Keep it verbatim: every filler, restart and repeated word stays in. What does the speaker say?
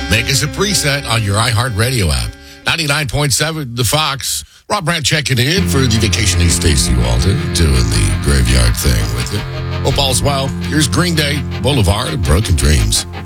Make us a preset on your iHeartRadio app. ninety-nine point seven, The Fox. Rob Brandt checking in for the vacationing Stacey Walton, doing the graveyard thing with you. Hope all's well. Here's Green Day, Boulevard of Broken Dreams.